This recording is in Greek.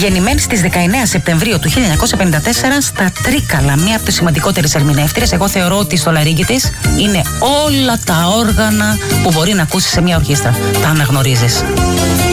Γεννημένη στις 19 Σεπτεμβρίου του 1954 στα Τρίκαλα, μία από τις σημαντικότερες ερμηνεύτριες. Εγώ θεωρώ ότι στο λαρύγγι της είναι όλα τα όργανα που μπορεί να ακούσει σε μια ορχήστρα. Τα αναγνωρίζεις.